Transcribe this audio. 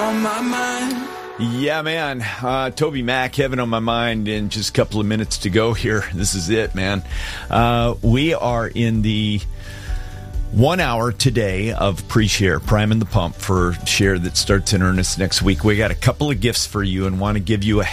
on my mind. Yeah, man. Toby Mac, Heaven on My Mind, in just a couple of minutes to go here. This is it, man. We are in the 1 hour today of pre-share, priming the pump for share that starts in earnest next week. We got a couple of gifts for you and want to give you a